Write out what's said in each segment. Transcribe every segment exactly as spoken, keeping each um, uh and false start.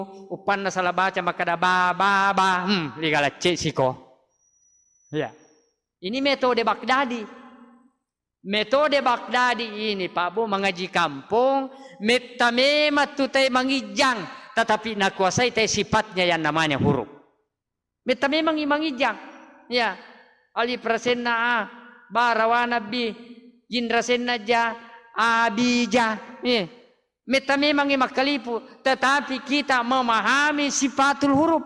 upan na salah baca maka ada ba ba ba hmm ligala cek siko. Ya. Ini metode Baghdadi. Metode Baghdadi ini Pak Bu mengaji kampung, metamema tutai mangijang, tetapi nak kuasai tai sifatnya yang namanya huruf. Metamema mangijang. Ya. Ali prasenna barawana bi jindrasenna ja abija. Ya. Meta memang makalipu, tetapi kita memahami sifatul huruf.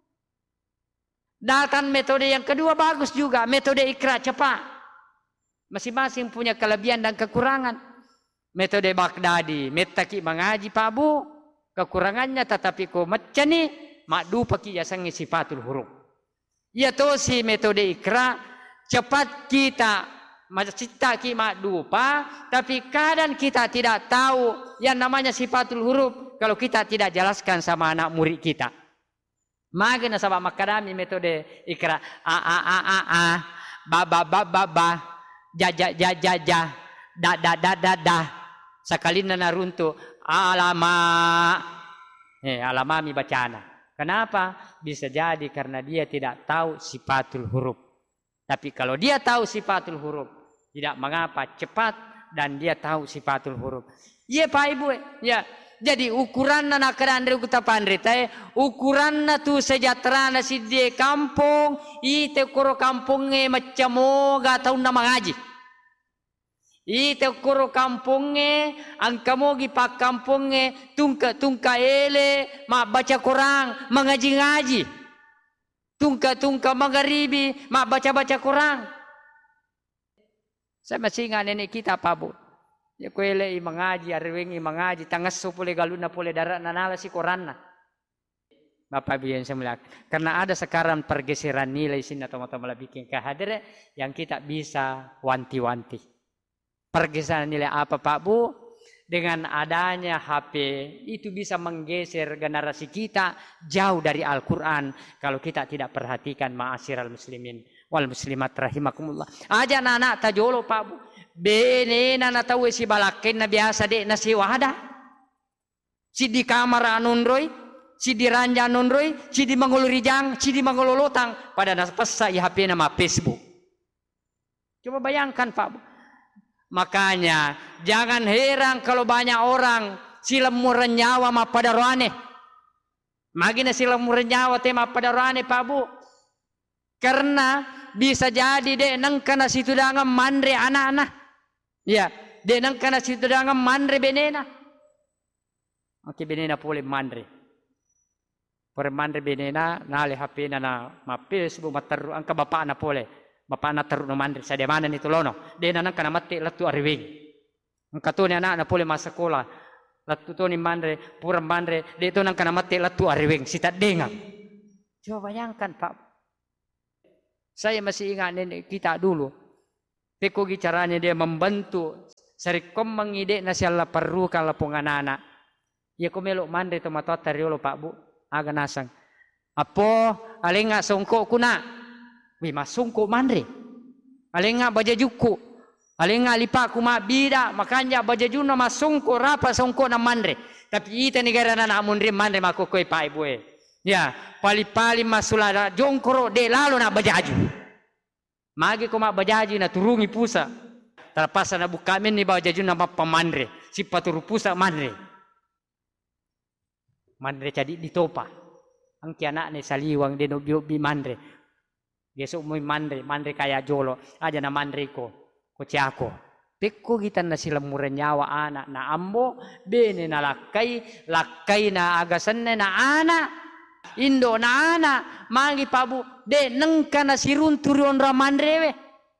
Datang metode yang kedua bagus juga, metode ikra cepat. Masing-masing punya kelebihan dan kekurangan. Metode Baghdadi, metaki mengaji Pak Bu, kekurangannya tetapi ko macani makdu paki yasangi sifatul huruf. Ya to si metode ikra cepat kita Macita ki mak dupa, tapi kadang kita tidak tahu yang namanya sifatul huruf kalau kita tidak jelaskan sama anak murid kita. Magana sama makadami metode ikra a a a a a ba ba ba ba ba ja ja ja ja ja da da da da da sakalina naruntu alama eh alama mi bacana. Kenapa? Bisa jadi karena dia tidak tahu sifatul huruf. Tapi kalau dia tahu sifatul huruf, tidak mengapa cepat dan dia tahu sifatul huruf. Iya Pak Ibu ya. Jadi ukuran na nakarandre kita pandrita ukuran na tu sejahtera si di kampung ite koro kampungnya macam moga tahun na mengaji. Ite koro kampungnya angka mogi pak kampungnya tungka tungka ele mak baca Quran mengaji ngaji. Tungka tungka magharibi mak baca baca Quran. Saya masih ingat nenek kita Pak Bu. Ya kuele i mengaji, arwengi mengaji, tangas supule galuna pule darat nanala si Quran. Bapak Ibu yang saya muliakan. Karena ada sekarang pergeseran nilai sini teman-teman bikin kehadiran yang kita bisa wanti-wanti. Pergeseran nilai apa Pak Bu? Dengan adanya H P itu bisa menggeser generasi kita jauh dari Al-Quran kalau kita tidak perhatikan ma'asyiral muslimin wal muslimat rahimakumullah. Aja anak tajolo Pak Bu. Benena na tahu si balakin na biasa dek na si wahada. Si di kamar anunroy, si di ranja anunroy, si di mangulurijang, si di mangululotang pada naspasa i H P nama Facebook. Coba bayangkan Pak Bu. Makanya jangan heran kalau banyak orang silamu renyawa ma pada roane. Magina silamu renyawa tema pada roane Pak Bu. Karena bisa jadi dek nang kana situ dangan mandre anak-anak. Ya, dek nang kana situ dangan mandre benena. Oke benena pole mandre. Pore mandre benena nale H P na na ma Facebook mataru angka bapak na pole. Bapak anak taruh no mandre saya mana nih tulono. Dia nang kana mati latu arwing. Angka tu ni anak na pole masa sekolah. Latu tu ni mandre pura mandre dia tu nang kana mati latu arwing sita dengang. Coba bayangkan Pak. Saya masih ingat nenek kita dulu. Pekogi caranya dia membantu. Serikom mengide nasi Allah perlu kalau anak-anak. Ya ko melok mandre to matot tariolo Pak Bu. Aga nasang. Apo alenga songko kuna. Wih masungko mandre. Alenga baja juku. Alenga lipa kuma bida makanya baja juna masungko rapa songko na mandre. Tapi ita negara na namundre mandre makokoi Pak Ibu e. Ya, pali-pali masulada jongkoro de lalu na bajaju. Magi ko ma bajaju na turungi pusa. Terpaksa na bukamin ni bajaju na pamandre. Si paturu pusa mandre. Mandre jadi ditopa. Ang kianak ni saliwang de no bi mandre. Gesok mo mandre, mandre kaya jolo. Aja na mandre ko, kociako. Pekko kita na sila murenyawa anak na ambo, bene na lakay, lakay na agasan na na anak. Indo na anak, mangi Pabu, de nengka na sirunturi onra mandrewe.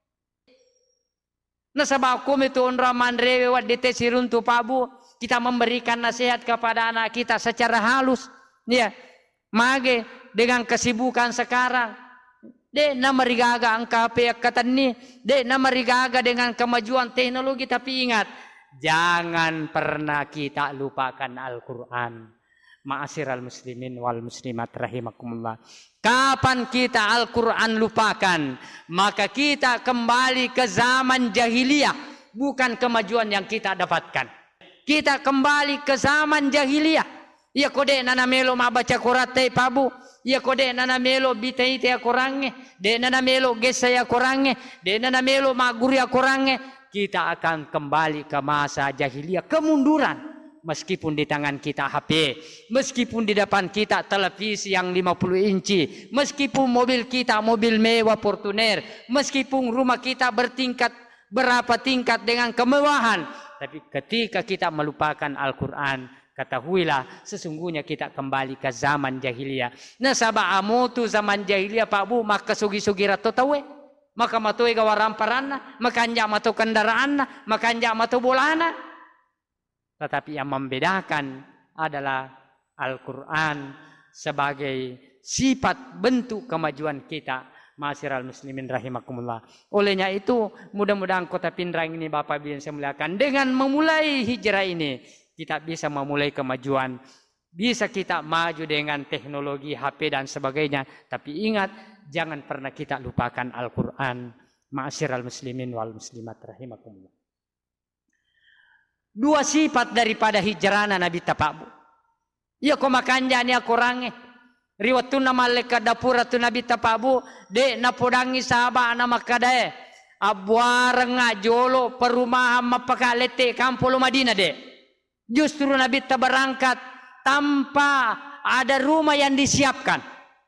Nasabak ko itu onra mandrewe wat dete siruntu Pabu. Kita memberikan nasihat kepada anak kita secara halus. Ya, mage dengan kesibukan sekarang. De na marigaga ang kapeakatan ni, de na marigaga dengan kemajuan teknologi, tapi ingat, jangan pernah kita lupakan Al-Quran. Ma'asyiral muslimin wal muslimat rahimakumullah. Kapan kita Al-Quran lupakan, maka kita kembali ke zaman jahiliyah, bukan kemajuan yang kita dapatkan. Kita kembali ke zaman jahiliyah. Iya kode nana melo ma baca korate pabu. Iya kode nana melo bitai te korange. De nana melo gesa ya korange. De nana melo ma guri ya korange. Kita akan kembali ke masa jahiliyah, kemunduran. Meskipun di tangan kita H P, meskipun di depan kita televisi yang lima puluh inci, meskipun mobil kita mobil mewah Fortuner, meskipun rumah kita bertingkat berapa tingkat dengan kemewahan, tapi ketika kita melupakan Al-Quran, ketahuilah sesungguhnya kita kembali ke zaman jahiliyah. Nah sabah amutu zaman jahiliyah Pak Bu, maka sugi-sugi rato tawe, maka matoi gawaramparana, maka anja mato kendaraanna, maka anja mato bolana. Tetapi yang membedakan adalah Al-Quran sebagai sifat bentuk kemajuan kita. Ma'asyiral muslimin rahimakumullah. Olehnya itu mudah-mudahan Kota Pindrang ini Bapak Ibu yang saya muliakan, dengan memulai hijrah ini kita bisa memulai kemajuan. Bisa kita maju dengan teknologi H P dan sebagainya. Tapi ingat, jangan pernah kita lupakan Al-Quran. Ma'asyiral muslimin wal muslimat rahimakumullah. Dua sifat daripada hijrana Nabi tapabu. Iya ko makanja ni ako range. Riwatun na malika dapura tu Nabi tapabu. De napodangi sahaba na makadae. Abuarang nga jolo perumahan mapakalete kampulo Madinah de. Justru Nabi tabarangkat tanpa ada rumah yang disiapkan.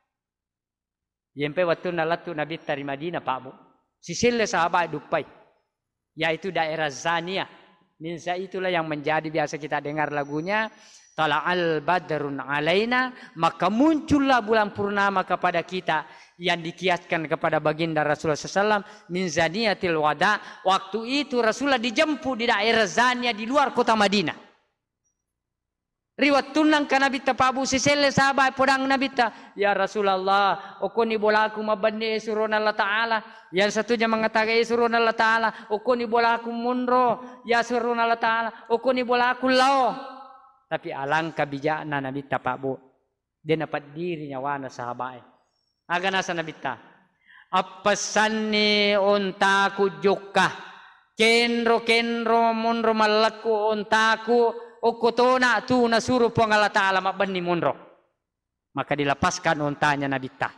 Yempe waktu nalatu Nabi dari Madinah pabu. Sisile sahaba dupai. Yaitu daerah Zaniyah. Minsa itulah yang menjadi biasa kita dengar lagunya. Tala'al badrun alaina, maka muncullah bulan purnama kepada kita, yang dikiaskan kepada baginda Rasulullah shallallahu alaihi wasallam min zaniyatil wada. Waktu itu Rasulullah dijemput di daerah Zaniyah di luar kota Madinah. Riwat tunang ka Nabi tapabu sisele sahabat podang Nabi ta, ya Rasulullah, okoni bolaku mabande surun Allah Ta'ala. Yang satunya mengatakan surun Allah Ta'ala, okoni bolaku munro, ya surun Allah Ta'ala, okoni bolaku lao. Tapi alangkah bijakna Nabi tapabu, dia dapat diri nyawana sahabat. Aga nasa Nabi ta, apasanni untaku jukah, kenro kenro munro malaku untaku. Okotona tu nasuruh po Allah Ta'ala mabani munro. Maka dilepaskan untanya Nabi ta.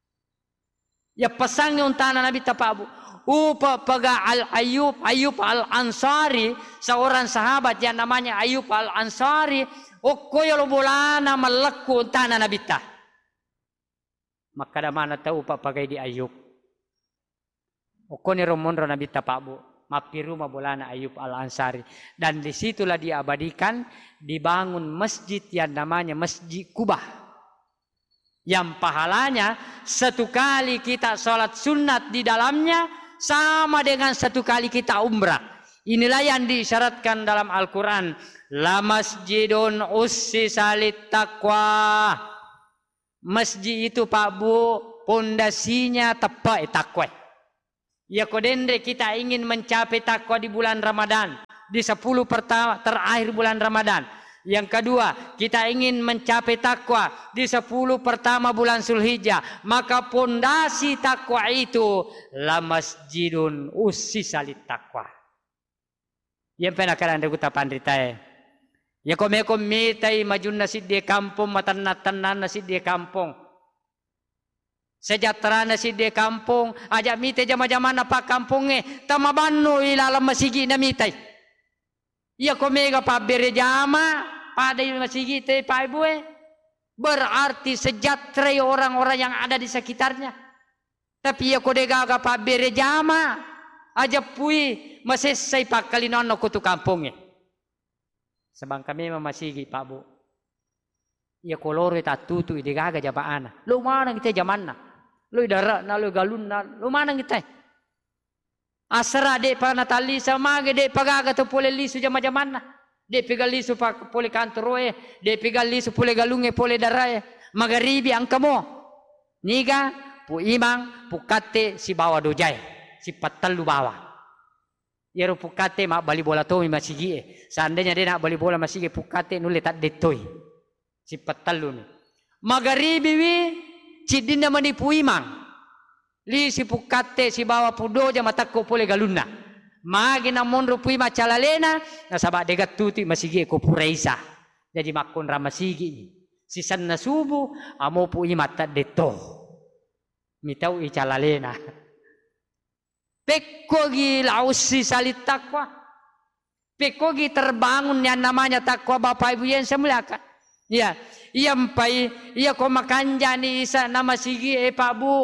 Ya pasangnya untana Nabi ta pabu. Upa paga al-Ayub, Ayub al-Ansari. Seorang sahabat yang namanya Ayub al-Ansari. Okoyo bolana malaku untana Nabi ta. Maka da mana tahu pa pagai di Ayub. Okoni romonro Nabi ta pabu. Mapi rumah bolana Ayub al-Ansari. Dan disitulah diabadikan, dibangun masjid yang namanya Masjid Kubah. Yang pahalanya satu kali kita sholat sunat di dalamnya sama dengan satu kali kita umrah. Inilah yang disyaratkan dalam Al-Quran. La masjidun ussisa littaqwa. Masjid itu Pak Bu, pondasinya tepat takwa. Ya kodende kita ingin mencapai takwa di bulan Ramadan, di sepuluh pertama terakhir bulan Ramadan. Yang kedua, kita ingin mencapai takwa di sepuluh pertama bulan Zulhijjah. Maka pondasi takwa itu la masjidun ussisa littaqwa. Yang pernah kalian dengar pandritae. Ya kome kome tai majun nasi di kampung matan-natan nasi di kampung. Sejahtera nasi di kampung, ajak mite jama-jama apa kampungnya, tamabano ilalam masigi na mitai. Iya komega pa berjama pada masigi te pa ibu eh. Berarti sejahtera orang-orang yang ada di sekitarnya. Tapi iya kodega ga pa berjama, ajak pui masesay pa kalinono ko tu kampungnya. Sebang kami masigi Pak Bu. Iya koloro tatutu idegaga jabaana. Lo mana kita jamanna? Lu dara na lu galun na lu mana kita asra de pa natali sama ge de pagaga to pole lisu jama jamanna de pegal lisu pa pole kantoroe de pegal lisu pole galunge pole darae magaribi angkamo niga pu imang pu kate si bawa dojai si patalu bawa yero pu kate ma bali bola to mi masigi seandainya dia nak bali bola masigi pu kate nule tak detoi si patalu ni magaribi wi cidinda manipu imang li si pukate si bawa pudoja matakko pole galuna magi na monro pui macalalena na sabak degat tuti masigi ko pureisa Jadi makun ramasigi. Sisan na subuh, amo po imata dito. Mitaw icalalena. Pekkogi lausi salit takwa. Pekkogi terbangun yang namanya takwa Bapak Ibu yang saya muliakan. Ya, iyampai iya ko makanjani isa nama sigi e Pak Bu.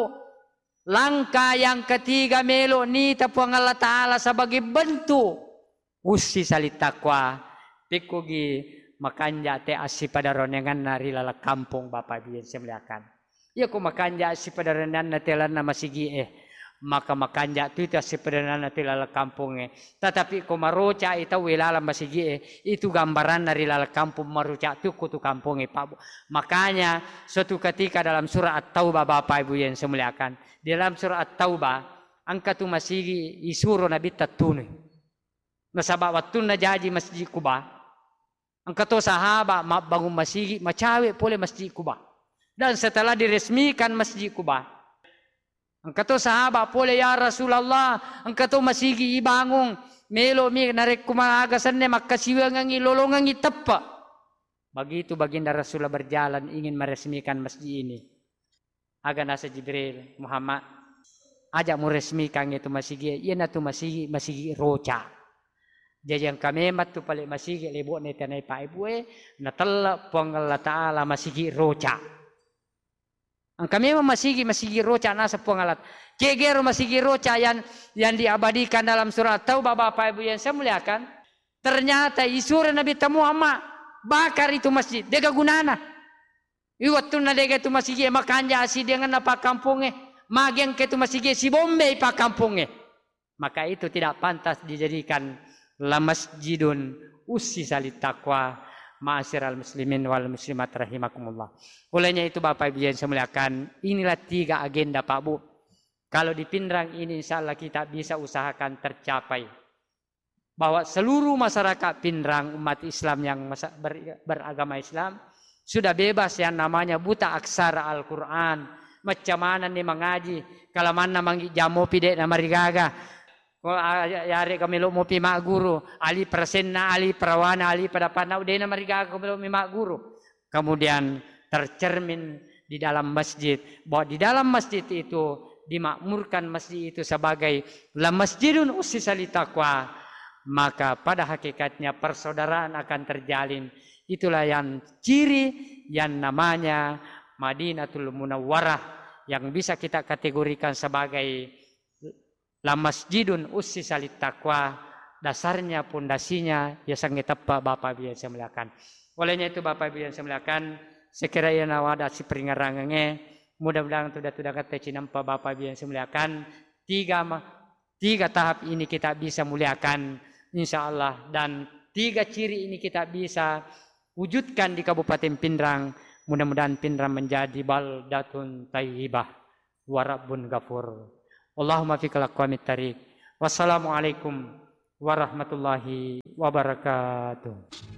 Langkah yang ketiga melo ni tapuang Allah Ta'ala sebagai bentuk usi salit takwa. Pekkogi makanja te asi pada ronengan nari lala kampung Bapak Ibu yang saya muliakan. Iya ko makanja asi pada ronengan na telan nama sigi eh. Maka makanja tu itu sepedanan nanti lala kampungnya. Tetapi ko maroca itu wilala masigi itu gambaran dari lala kampung maroca tu kutu kampungnya Pak. Makanya suatu ketika dalam surah At-Taubah Bapak Ibu yang saya muliakan, di dalam surah At-Taubah angka tu masigi isuro Nabi tatune. Nasabak waktu na jaji Masjid Kuba. Angka tu sahabat bangun masigi macawe pole Masjid Kuba. Dan setelah diresmikan Masjid Kuba, angkato sahabat pole ya Rasulullah, angkato masigi ibangung melo mi narek kumagasan ne makasiwangang ilolongang itappa. Begitu baginda Rasulullah berjalan ingin meresmikan masjid ini. Aga nasa Jibril, Muhammad, ajak meresmikan itu masigi, iya na tu masigi masigi roca. Jadi yang kami mat tu pale masigi lebo ne tanai pa ibu e na tella pong Allah Taala masigi roca. Ang kami masigi masigi roca nasa pengalat. Kegero masigi roca yang yang diabadikan dalam surat Taubah Bapak Ibu yang saya muliakan. Ternyata isura Nabi Muhammad bakar itu masjid. Dega gunana. Iwatun na dega itu masigi makanja si dengan apa kampungnya. Mageng ke itu masigi si Bombay pa kampungnya. Maka itu tidak pantas dijadikan la masjidun usi salit takwa. Ma'asyiral muslimin wal muslimat rahimakumullah. Olehnya itu Bapak Ibu yang saya muliakan, inilah tiga agenda Pak Bu. Kalau di Pindrang ini insya Allah kita bisa usahakan tercapai. Bahwa seluruh masyarakat Pindrang umat Islam yang ber, beragama Islam sudah bebas yang namanya buta aksara Al-Quran. Macam mana nih mengaji, kalau mana mangi jamu pide nama rigaga. Ko yari kami lo mo pima guru, ali prasenna, ali perawana, ali pada panau dena mariga kami lo pima guru. Kemudian tercermin di dalam masjid, bahwa di dalam masjid itu dimakmurkan masjid itu sebagai la masjidun ussisa litaqwa, maka pada hakikatnya persaudaraan akan terjalin. Itulah yang ciri yang namanya Madinatul Munawwarah yang bisa kita kategorikan sebagai la masjidun ussisa littaqwa, dasarnya pondasinya ya sangat tepat Bapak Ibu yang saya muliakan. Olehnya itu Bapak Ibu yang saya muliakan, sekiranya nawada si peringarangenge, mudah-mudahan sudah-sudah kata cinampa Bapak Ibu yang saya muliakan, tiga tiga tahap ini kita bisa muliakan insya Allah, dan tiga ciri ini kita bisa wujudkan di Kabupaten Pindrang. Mudah-mudahan Pindrang menjadi baldatun thayyibah wa rabbun ghafur. Allahumma fikal aqwamit tariq. Wassalamualaikum warahmatullahi wabarakatuh.